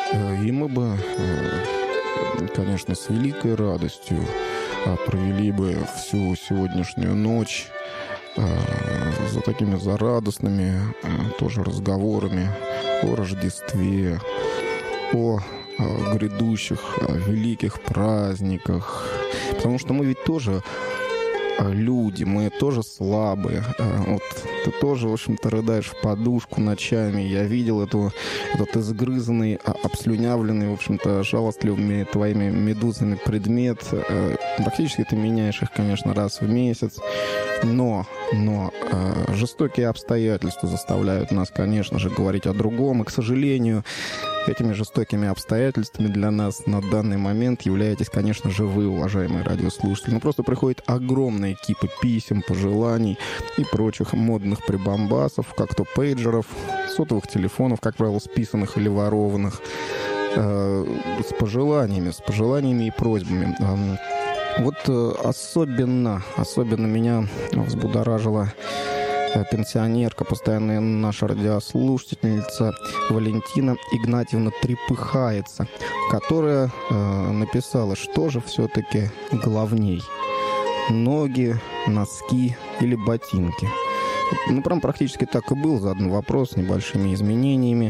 И мы бы, конечно, с великой радостью провели бы всю сегодняшнюю ночь за такими зарадостными тоже разговорами о Рождестве, о грядущих великих праздниках. Потому что мы ведь тоже люди, мы тоже слабые. Вот ты тоже, в общем-то, рыдаешь в подушку ночами. Я видел этот изгрызанный, обслюнявленный, в общем-то, жалостливыми твоими медузами предмет. Практически ты меняешь их, конечно, раз в месяц. Но жестокие обстоятельства заставляют нас, конечно же, говорить о другом. И, к сожалению, этими жестокими обстоятельствами для нас на данный момент являетесь, конечно же, вы, уважаемые радиослушатели. Ну, просто приходят огромные кипы писем, пожеланий и прочих модных прибамбасов, как то пейджеров, сотовых телефонов, как правило, списанных или ворованных, с пожеланиями и просьбами. Вот особенно меня взбудоражила пенсионерка, постоянная наша радиослушательница Валентина Игнатьевна Трепыхается, которая написала, что же все-таки главней: ноги, носки или ботинки. Ну, прям практически так и был задан вопрос с небольшими изменениями.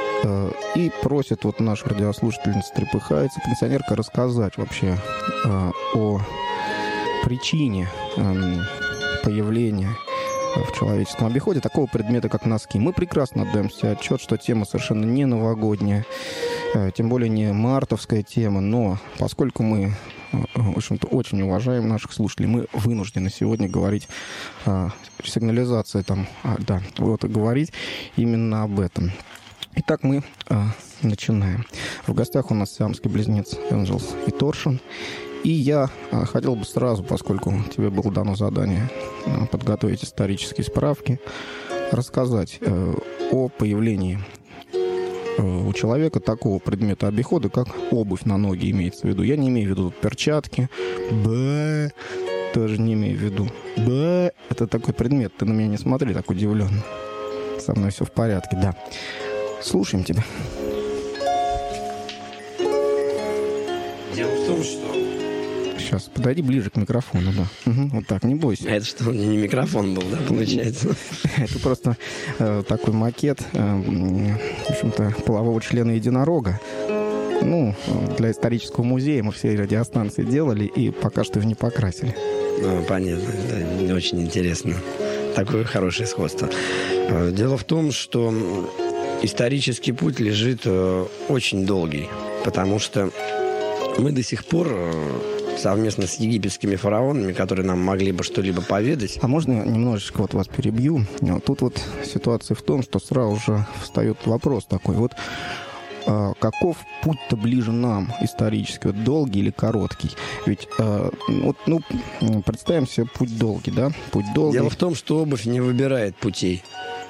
И просит вот наша радиослушательница Трепыхается, пенсионерка, рассказать вообще о причине появления в человеческом обиходе такого предмета, как носки. Мы прекрасно отдаем себе отчет, что тема совершенно не новогодняя, тем более не мартовская тема, но поскольку мы, в общем-то, очень уважаем наших слушателей, мы вынуждены сегодня говорить сигнализация говорить именно об этом. Итак, мы начинаем. В гостях у нас сиамский близнец Энджелс и Торшин. И я хотел бы сразу, поскольку тебе было дано задание подготовить исторические справки, рассказать о появлении у человека такого предмета обихода, как обувь на ноги, имеется в виду. Я не имею в виду перчатки. Тоже не имею в виду. Это такой предмет. Ты на меня не смотри так удивленно. Со мной все в порядке, да. Слушаем тебя. Дело в том, что... Сейчас, подойди ближе к микрофону, да. Угу, вот так, не бойся. А это что, не микрофон был, да, получается? Это просто такой макет, в общем-то, полового члена единорога. Ну, для исторического музея мы все радиостанции делали и пока что их не покрасили. Понятно, да, очень интересно. Такое хорошее сходство. Дело в том, что исторический путь лежит очень долгий, потому что мы до сих пор совместно с египетскими фараонами, которые нам могли бы что-либо поведать. А можно я немножечко вот вас перебью? Тут вот ситуация в том, что сразу же встает вопрос такой. Вот каков путь-то ближе нам исторически? Вот долгий или короткий? Ведь, представим себе путь долгий, да? Путь долгий. Дело в том, что обувь не выбирает путей.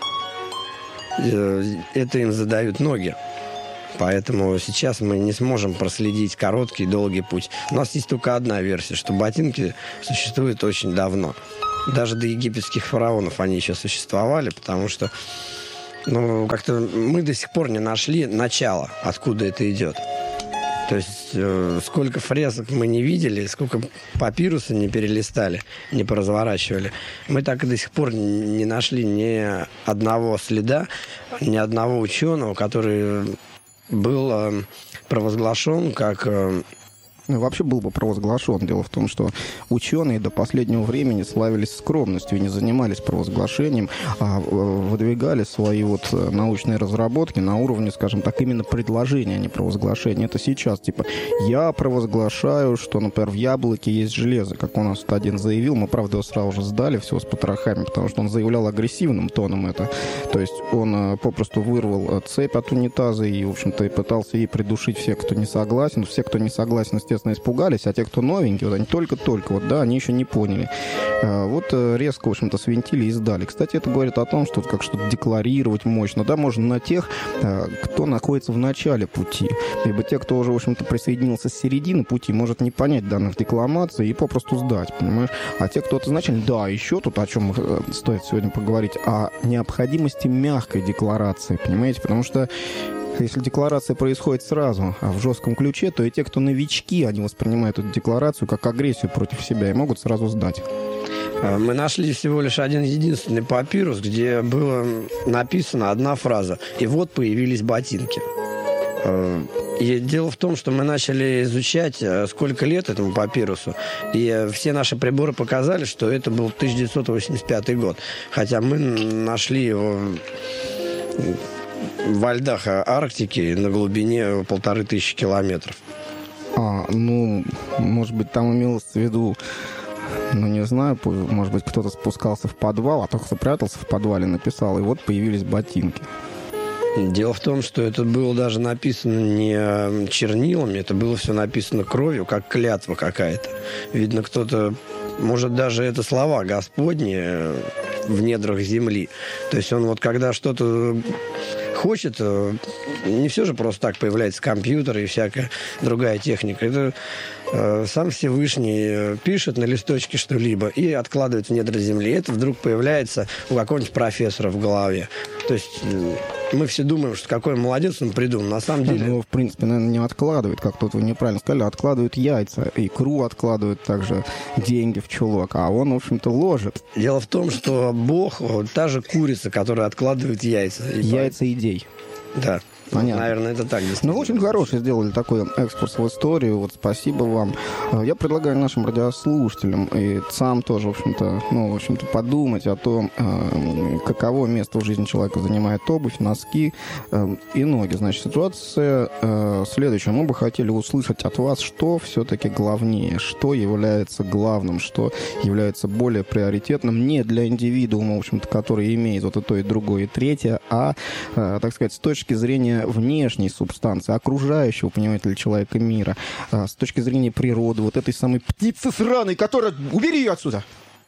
Это им задают ноги. Поэтому сейчас мы не сможем проследить короткий, долгий путь. У нас есть только одна версия, что ботинки существуют очень давно. Даже до египетских фараонов они еще существовали, потому что как-то мы до сих пор не нашли начала, откуда это идет. То есть сколько фресок мы не видели, сколько папируса не перелистали, не поразворачивали. Мы так и до сих пор не нашли ни одного следа, ни одного ученого, который был провозглашен как... Вообще был бы провозглашен. Дело в том, что ученые до последнего времени славились скромностью и не занимались провозглашением, а выдвигали свои вот научные разработки на уровне, скажем так, именно предложения, а не провозглашения. Это сейчас, типа, я провозглашаю, что, например, в яблоке есть железо, как у нас тут один заявил. Мы, правда, его сразу же сдали, всего с потрохами, потому что он заявлял агрессивным тоном это. То есть он попросту вырвал цепь от унитаза и, в общем-то, и пытался ей придушить всех, кто не согласен. Все, кто не согласен, естественно, испугались, а те, кто новенькие, вот они только-только, вот, да, они еще не поняли. Вот резко, в общем-то, свинтили и сдали. Кстати, это говорит о том, что как что-то декларировать мощно, да, можно на тех, кто находится в начале пути. Либо те, кто уже, в общем-то, присоединился с середины пути, может не понять данных декламаций и попросту сдать, понимаешь? А те, кто изначально, да, еще тут о чем стоит сегодня поговорить, о необходимости мягкой декларации, понимаете? Потому что Если декларация происходит сразу, а в жестком ключе, то и те, кто новички, они воспринимают эту декларацию как агрессию против себя и могут сразу сдать. Мы нашли всего лишь один единственный папирус, где была написана одна фраза. И вот появились ботинки. И дело в том, что мы начали изучать, сколько лет этому папирусу. И все наши приборы показали, что это был 1985 год. Хотя мы нашли его во льдах Арктики на глубине 1500 километров. Может быть, там имелось в виду, не знаю, может быть, кто-то спускался в подвал, а тот, кто прятался в подвале, написал, и вот появились ботинки. Дело в том, что это было даже написано не чернилами, это было все написано кровью, как клятва какая-то. Видно, кто-то, может, даже это слова Господни в недрах земли. То есть он вот когда что-то хочет, не все же просто так появляется компьютер и всякая другая техника. Это сам Всевышний пишет на листочке что-либо и откладывает в недра земли. И это вдруг появляется у какого-нибудь профессора в голове. То есть мы все думаем, что какой молодец он придумал. На самом деле... в принципе, наверное, не откладывает, как тут вы неправильно сказали, откладывают яйца, икру откладывают, также деньги в чулок, а он, в общем-то, ложит. Дело в том, что Бог, та же курица, которая откладывает яйца. Яйца идей. Да. Понятно. Наверное, это так. Очень хороший сделали такой экскурс в историю. Вот спасибо вам. Я предлагаю нашим радиослушателям и сам тоже, в общем-то, подумать о том, каково место в жизни человека занимает обувь, носки и ноги. Значит, ситуация следующая. Мы бы хотели услышать от вас, что все-таки главнее, что является главным, что является более приоритетным не для индивидуума, в общем-то, который имеет вот и то, и другое, и третье, а, так сказать, с точки зрения внешней субстанции, окружающего, понимаете ли, человека мира, с точки зрения природы, вот этой самой птицы сраной, которая... Убери ее отсюда!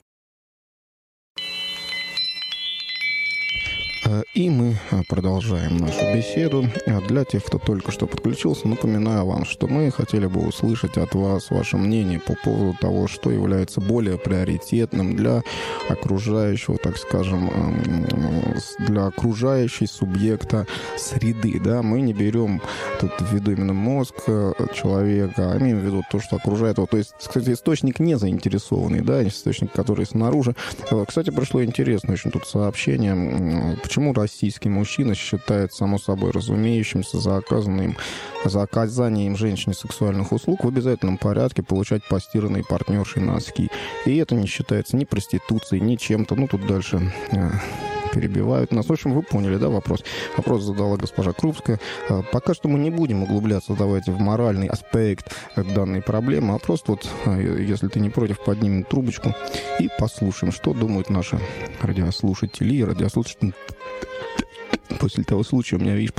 И мы продолжаем нашу беседу. Для тех, кто только что подключился, напоминаю вам, что мы хотели бы услышать от вас ваше мнение по поводу того, что является более приоритетным для окружающего, так скажем, для окружающей субъекта среды. Да? Мы не берем тут в виду именно мозг человека, а имеем в виду то, что окружает его. То есть, кстати, источник не заинтересованный, да, источник, который снаружи. Кстати, пришло интересное очень тут сообщение. Почему российский мужчина считает само собой разумеющимся за оказание им женщине сексуальных услуг в обязательном порядке получать постиранные партнершей носки? И это не считается ни проституцией, ни чем-то. Тут дальше перебивают нас. В общем, вы поняли, да, вопрос? Вопрос задала госпожа Крупская. Пока что мы не будем углубляться, давайте, в моральный аспект данной проблемы, а просто если ты не против, поднимем трубочку и послушаем, что думают наши радиослушатели и радиослушатели. После того случая у меня, видишь,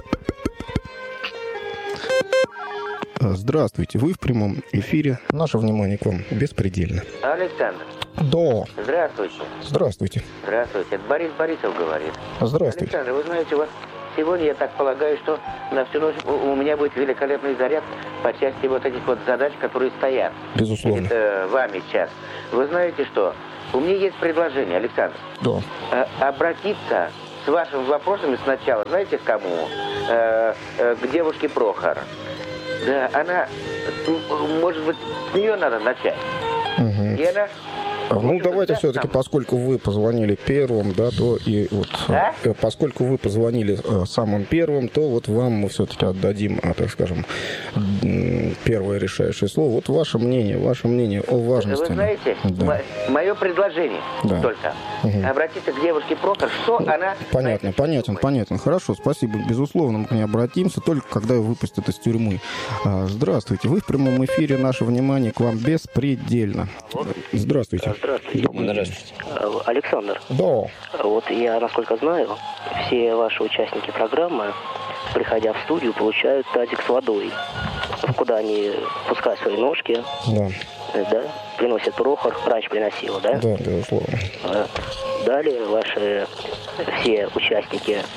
Здравствуйте, вы в прямом эфире. Наше внимание к вам беспредельно. Александр. Да. Здравствуйте. Здравствуйте. Здравствуйте. Это Борис Борисов говорит. Здравствуйте. Александр, вы знаете, у вас сегодня, я так полагаю, что на всю ночь у меня будет великолепный заряд по части вот этих вот задач, которые стоят. Безусловно. Перед вами сейчас. Вы знаете что? У меня есть предложение, Александр. Да. Обратиться с вашими вопросами сначала, знаете, к кому? К девушке Прохор. Да, она, может быть, с нее надо начать. Угу. И она... давайте все-таки, поскольку вы позвонили первым, да, то и вот, поскольку вы позвонили самым первым, то вот вам мы все-таки отдадим, так скажем, первое решающее слово. Вот ваше мнение о важности. Вы знаете, да. Мое предложение только обратиться к девушке Прохор, что она... Понятно. Хорошо, спасибо. Безусловно, мы к ней обратимся, только когда ее выпустят из тюрьмы. Здравствуйте, вы в прямом эфире, наше внимание к вам беспредельно. Здравствуйте. Здравствуйте. Александр. Да. Вот я, насколько знаю, все ваши участники программы, приходя в студию, получают тазик с водой, куда они пускают свои ножки. Да. Да, приносит Прохор, раньше приносила, да? Да, безусловно. Далее ваши все участники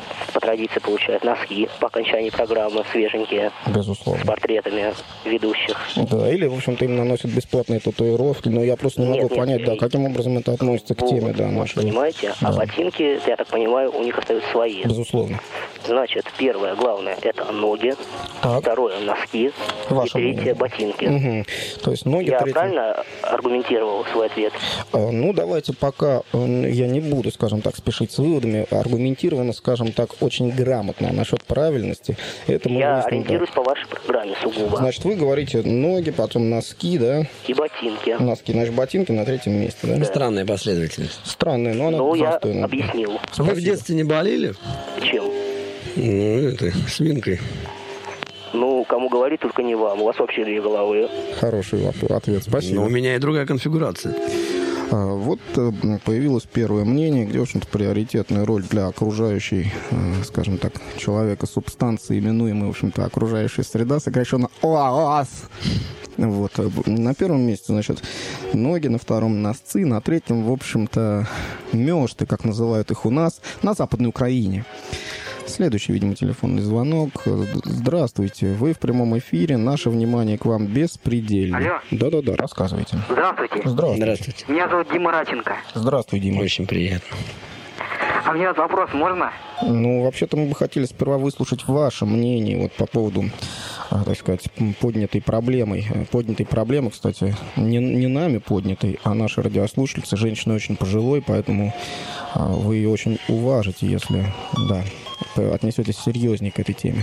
традиция получают носки по окончании программы, свеженькие, Безусловно. с портретами ведущих. Да, или, в общем-то, им наносят бесплатные татуировки, но я просто не могу понять, да, каким образом это относится к теме, да, нашей. Понимаете? Да. А ботинки, я так понимаю, у них остаются свои. Безусловно. Значит, первое, главное, это ноги. Так. Второе, носки. Ваше и третье, мнение. ботинки. Угу. То есть ноги, Я третье... правильно аргументировал свой ответ? Ну, давайте пока я не буду, скажем так, спешить с выводами. Аргументированно, скажем так, очень грамотно. Насчет правильности, это мы Я выясним, ориентируюсь да. по вашей программе сугубо. Значит, вы говорите ноги, потом носки, да? И ботинки. Носки, значит, ботинки на третьем месте, да? Странная последовательность. Странные, но она Ну, я застойная. объяснил. Вы в детстве не болели? Чем? Ну, это, свинкой. Ну, кому говорить, только не вам. У вас вообще 2 головы. Хороший ответ, спасибо. Но у меня и другая конфигурация. Вот появилось первое мнение, где, в общем-то, приоритетная роль для окружающей, скажем так, человека субстанции, именуемой, в общем-то, окружающая среда, сокращенно ОАС. Вот. На первом месте, значит, ноги, на втором носки, на третьем, в общем-то, мёшты, как называют их у нас, на Западной Украине. Следующий, видимо, телефонный звонок. Здравствуйте, вы в прямом эфире, наше внимание к вам беспредельно. Алло. Да-да-да, рассказывайте. Здравствуйте. Здравствуйте. Здравствуйте. Меня зовут Дима Радченко. Здравствуй, Дима. Очень приятно. А мне вот вопрос можно? Ну, вообще-то мы бы хотели сперва выслушать ваше мнение вот по поводу, так сказать, поднятой проблемы. Поднятой проблемы, кстати, не нами поднятой, а нашей радиослушательницы. Женщина очень пожилой, поэтому вы ее очень уважите, если, да, отнесетесь серьезнее к этой теме.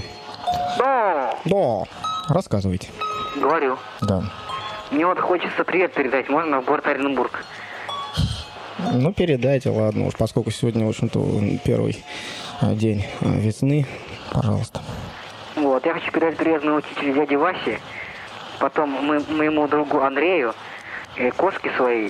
Да, рассказывайте. Говорю. Да. Мне вот хочется привет передать. Можно в город Оренбург? Ну, передайте, ладно уж, поскольку сегодня, в общем-то, первый день весны, пожалуйста. Вот, я хочу передать привет моему учителю дяде Васе, потом моему другу Андрею, кошке своей.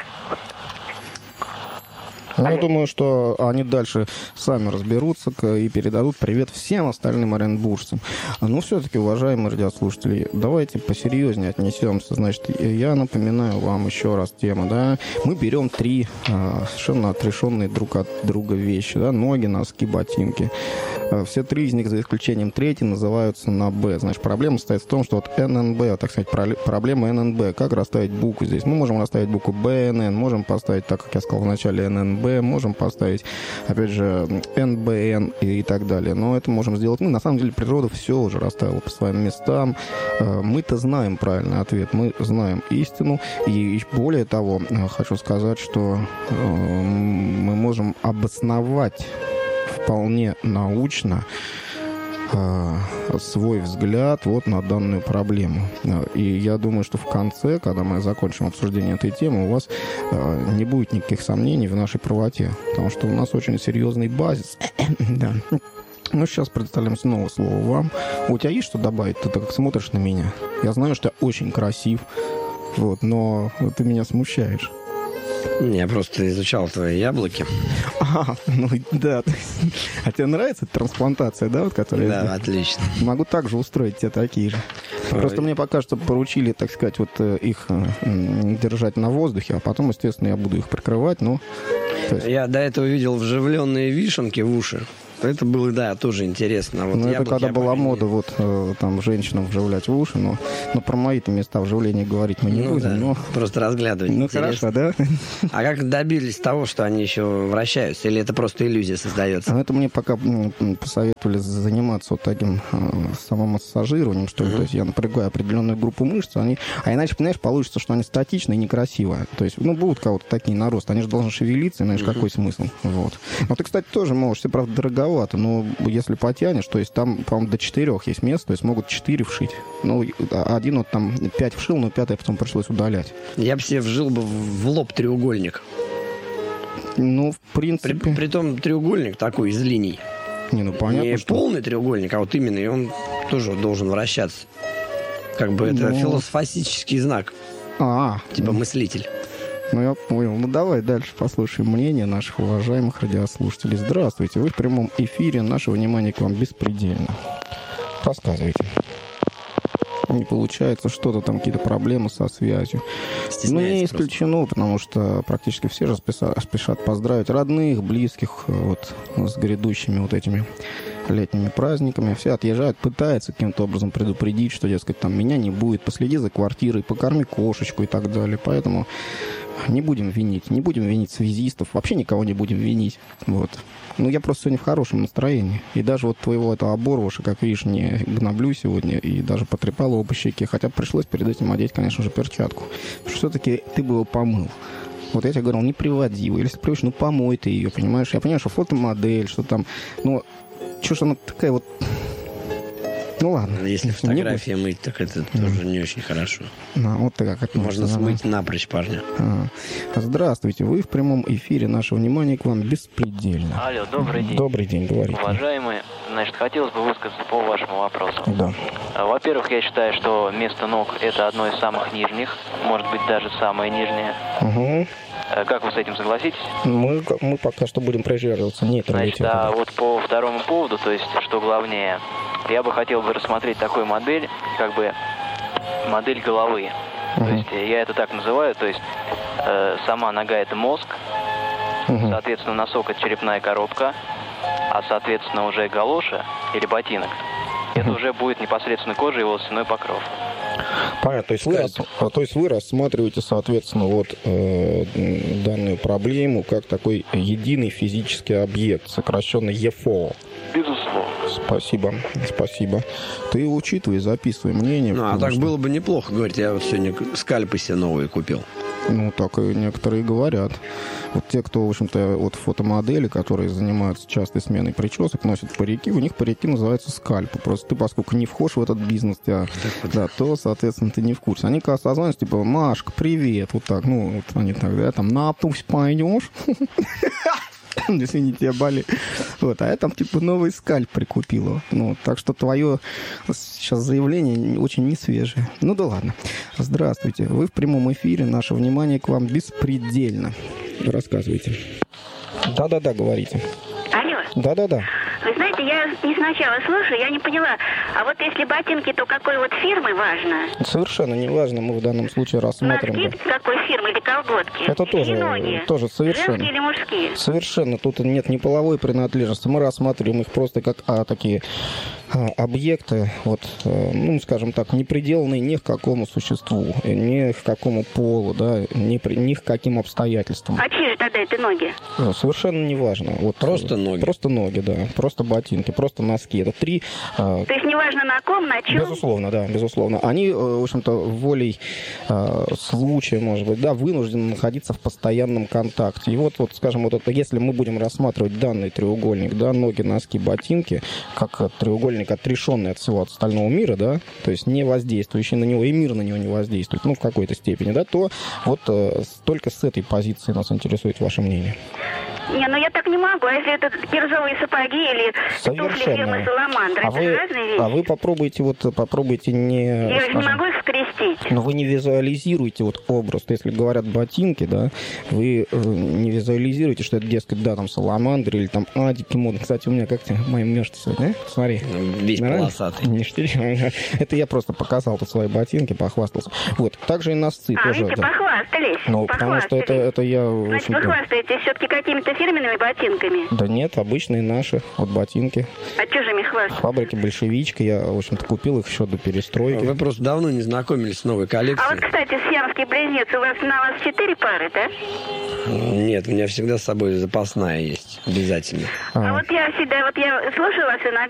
Ну, я думаю, что они дальше сами разберутся и передадут привет всем остальным оренбуржцам. Но все-таки, уважаемые радиослушатели, давайте посерьезнее отнесемся. Значит, я напоминаю вам еще раз тему, да. Мы берем 3 совершенно отрешенные друг от друга вещи, да, ноги, носки, ботинки. Все 3 из них, за исключением 3, называются на «Б». Значит, проблема состоит в том, что вот ННБ, так сказать, проблема ННБ. Как расставить букву здесь? Мы можем расставить букву БНН, можем поставить, так как я сказал в начале, ННБ, можем поставить, опять же, НБН и так далее. Но это можем сделать мы. На самом деле природа все уже расставила по своим местам. Мы-то знаем правильный ответ, мы знаем истину. И более того, хочу сказать, что мы можем обосновать вполне научно свой взгляд вот на данную проблему. И я думаю, что в конце, когда мы закончим обсуждение этой темы, у вас не будет никаких сомнений в нашей правоте, потому что у нас очень серьезный базис. Да. Ну, сейчас предоставляем снова слово вам. У тебя есть что добавить? Ты так смотришь на меня. Я знаю, что я очень красив, вот, но ты меня смущаешь. Я просто изучал твои яблоки. Ну да. А тебе нравится трансплантация, да, вот, которая... Да, отлично. Могу также устроить тебе такие же. Просто мне пока что поручили, так сказать, вот их держать на воздухе, а потом, естественно, я буду их прикрывать, но... Я до этого видел вживленные вишенки в уши. Это было, да, тоже интересно. Вот ну, это когда была мода, вот, там, женщинам вживлять в уши, но про мои-то места вживления говорить мы не будем. Да. Но... Просто разглядывать. Ну, интересно. хорошо, да? А как добились того, что они еще вращаются? Или это просто иллюзия создается? Это мне пока посоветовали заниматься вот таким самомассажированием, что ли. То есть я напрягаю определенную группу мышц, а иначе, понимаешь, получится, что они статичные и некрасивые. То есть, будут кого-то такие наросты, они же должны шевелиться, иначе какой смысл? Вот. Но ты, кстати, тоже можешь, все, правда, дороговато, но если потянешь, то есть там, по-моему, до 4 есть мест, то есть могут 4 вшить. Ну, один вот там 5 вшил, но 5 потом пришлось удалять. Я бы себе вжил бы в лоб треугольник. Ну, в принципе... Притом треугольник такой из линий. Ну, понятно, не что... полный треугольник, а вот именно, и он тоже должен вращаться. Как бы это философический знак. Типа мыслитель. Ну, я понял. Ну, давай дальше послушаем мнение наших уважаемых радиослушателей. Здравствуйте, вы в прямом эфире. Наше внимание к вам беспредельно. Рассказывайте. не получается, что-то там, какие-то проблемы со связью. Ну, не исключено, потому что практически все же спешат поздравить родных, близких вот, с грядущими вот этими летними праздниками. Все отъезжают, пытаются каким-то образом предупредить, что, дескать, там меня не будет, последи за квартирой, покорми кошечку и так далее. Поэтому не будем винить связистов, вообще никого не будем винить. Вот. Ну, я просто сегодня в хорошем настроении. И даже вот твоего этого оборвыша, как видишь, не гноблю сегодня, и даже потрепал его по щеке. Хотя пришлось перед этим одеть, конечно же, перчатку. Потому что все-таки ты бы его помыл. Вот я тебе говорил, не приводи его. Или если приводишь, ну, помой ты ее, понимаешь? Я понимаю, что фотомодель, что там... Ну, что ж она такая вот... Ну ладно. Если фотографии мыть, так это тоже не очень хорошо. Вот так как можно смыть напрочь, парня. Здравствуйте, вы в прямом эфире. Наше внимание к вам беспредельно. Алло, добрый день. Добрый день, говорите. Уважаемые, значит, хотелось бы высказаться по вашему вопросу. Да. Во-первых, я считаю, что место ног – это одно из самых нижних, может быть, даже самое нижнее. Угу. Как вы с этим согласитесь? Мы пока что будем придерживаться нейтралитета. Значит, а вот по второму поводу, то есть, что главнее, я бы хотел бы рассмотреть такую модель, как бы модель головы. То есть, я это так называю, то есть, сама нога – это мозг, соответственно, носок – это черепная коробка, а, соответственно, уже галоша или ботинок – это уже будет непосредственно кожа и волосяной покров. Понятно, то есть вы рассматриваете, соответственно, вот данную проблему как такой единый физический объект, сокращенно ЕФО. Безусловно. Спасибо. Ты учитывай, записывай мнение. Ну, а так было бы неплохо, говорить, я вот сегодня скальпы себе новые купил. Ну, так и некоторые говорят. Вот те, кто, в общем-то, вот фотомодели, которые занимаются частой сменой причесок, носят парики, у них парики называются скальпы. Просто ты, поскольку не вхож в этот бизнес, то, соответственно, ты не в курсе. Они когда созваниваются, типа, Машка, привет, вот так. Ну, вот они так, да, там, на пусть пойдешь. Извините, я болею. Вот, а я там, типа, новый скальп прикупила. Ну, так что твое сейчас заявление очень несвежее. Ну да ладно. Здравствуйте. Вы в прямом эфире. Наше внимание к вам беспредельно. Рассказывайте. Да-да-да, говорите. Алло. Да-да-да. Вы знаете, я не сначала слушаю, я не поняла. А вот если ботинки, то какой вот фирмы важно? Совершенно не важно, мы в данном случае рассмотрим. Носки какой фирмы или колготки? Это тоже совершенно. Женские или мужские? Совершенно. Тут нет ни половой принадлежности. Мы рассматриваем их просто как такие объекты, вот, ну, скажем так, не приделанные ни к какому существу, ни к какому полу, да, ни к каким обстоятельствам. А чьи же тогда это ноги? Совершенно не важно. Вот, просто ноги? Просто ноги, да. Просто ботинки, просто носки. Это три... То есть не важно на ком, на чем? Безусловно, да, безусловно. Они, в общем-то, волей случая, может быть, да, вынуждены находиться в постоянном контакте. И вот, скажем, вот это, если мы будем рассматривать данный треугольник, да, ноги, носки, ботинки, как треугольник, отрешенный от всего остального мира, да, то есть не воздействующий на него, и мир на него не воздействует, ну, в какой-то степени, да, то вот только с этой позиции нас интересует ваше мнение. Не, ну я так не могу. А если это кирзовые сапоги или туфли фирмы Саламандра, это разные вещи. А вы попробуйте не... Я же не могу их скрестить. Но вы не визуализируете вот образ. То есть, если говорят ботинки, да, вы не визуализируете, что это, дескать, да, там Саламандр или там Адики модно. Кстати, у меня как тебе мои мешки сегодня, а? Смотри. Весь полосатый. Это я просто показал тут свои ботинки, похвастался. Вот. Также и носки тоже. Видите, похвастались. Ну, потому что это я... Значит, вы хвастаетесь все-таки какими-то фирменными ботинками? Да нет, обычные наши, вот ботинки. А что же ими хвастаться? Фабрики «Большевичка», я, в общем-то, купил их еще до перестройки. Вы просто давно не знакомились с новой коллекцией. А вот, кстати, сиамский близнец, на вас 4 пары, да? Нет, у меня всегда с собой запасная есть, обязательно. А вот я всегда, я слушаю вас иногда.